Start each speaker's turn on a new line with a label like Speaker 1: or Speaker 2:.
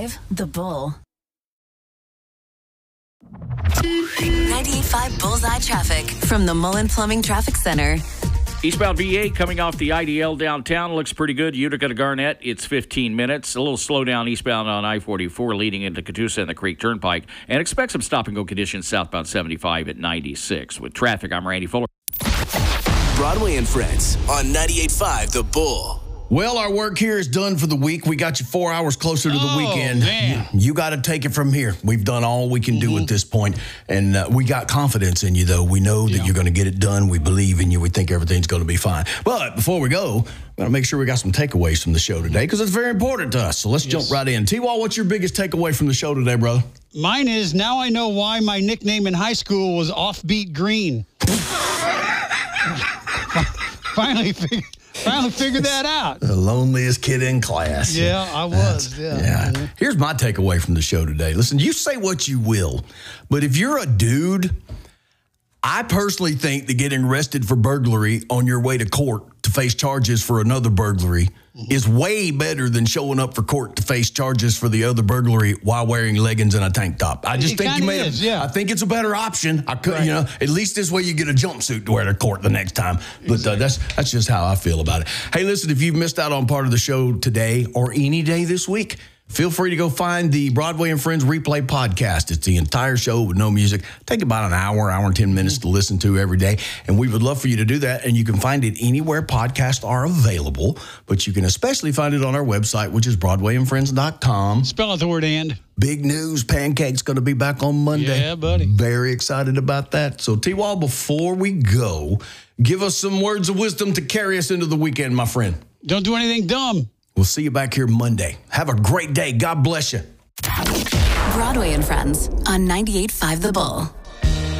Speaker 1: 98.5 The Bull.
Speaker 2: 98.5 Bullseye traffic from the Mullen Plumbing Traffic Center.
Speaker 3: Eastbound V8 coming off the IDL downtown looks pretty good. Utica to Garnett, it's 15 minutes. A little slowdown eastbound on I-44 leading into Catoosa and the Creek Turnpike. And expect some stop-and-go conditions southbound 75 at 96. With traffic, I'm Randy Fuller.
Speaker 4: Broadway and Friends on 98.5 The Bull.
Speaker 5: Well, our work here is done for the week. We got you 4 hours closer to the weekend.
Speaker 6: Man.
Speaker 5: You got to take it from here. We've done all we can do at this point, and we got confidence in you, though. We know that you're going to get it done. We believe in you. We think everything's going to be fine. But before we go, we got to make sure we got some takeaways from the show today because it's very important to us. So let's jump right in. T-Wall, what's your biggest takeaway from the show today, brother?
Speaker 6: Mine is, now I know why my nickname in high school was Offbeat Green. Finally figured that out.
Speaker 5: The loneliest kid in class.
Speaker 6: Yeah, I was. Yeah.
Speaker 5: Here's my takeaway from the show today. Listen, you say what you will, but if you're a dude, I personally think that getting arrested for burglary on your way to court to face charges for another burglary is way better than showing up for court to face charges for the other burglary while wearing leggings and a tank top. I just think you made I think it's a better option. I could, at least this way you get a jumpsuit to wear to court the next time. But that's just how I feel about it. Hey, listen, if you've missed out on part of the show today or any day this week, feel free to go find the Broadway and Friends Replay podcast. It's the entire show with no music. Take about an hour and 10 minutes to listen to every day. And we would love for you to do that. And you can find it anywhere podcasts are available. But you can especially find it on our website, which is BroadwayandFriends.com.
Speaker 6: Spell out the word "and."
Speaker 5: Big news. Pancake's going to be back on Monday.
Speaker 6: Yeah, buddy.
Speaker 5: Very excited about that. So, T-Wall, before we go, give us some words of wisdom to carry us into the weekend, my friend.
Speaker 6: Don't do anything dumb.
Speaker 5: We'll see you back here Monday. Have a great day. God bless you.
Speaker 2: Broadway and Friends on 98.5 The Bull.